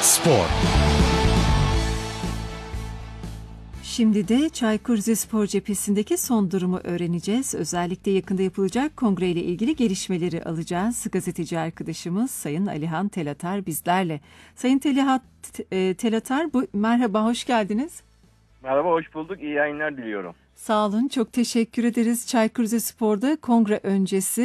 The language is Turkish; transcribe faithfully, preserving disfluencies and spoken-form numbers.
Spor. Şimdi de Çaykur Rizespor cephesindeki son durumu öğreneceğiz. Özellikle yakında yapılacak kongreyle ilgili gelişmeleri alacağız. Gazeteci arkadaşımız Sayın Alihan Telatar bizlerle. Sayın Telihat, e, Telatar, bu, merhaba, hoş geldiniz. Merhaba, hoş bulduk. İyi yayınlar diliyorum. Sağ olun, çok teşekkür ederiz. Çaykur Rizespor'da kongre öncesi